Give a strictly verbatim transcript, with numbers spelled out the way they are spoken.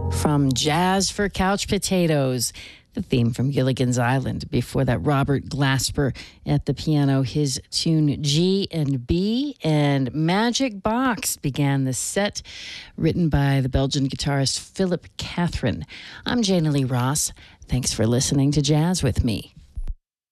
From Jazz for Couch Potatoes, the theme from Gilligan's Island. Before that, Robert Glasper at the piano, his tune G and B. And Magic Box began the set, written by the Belgian guitarist Philip Catherine. I'm Jana Lee Ross. Thanks for listening to Jazz with me.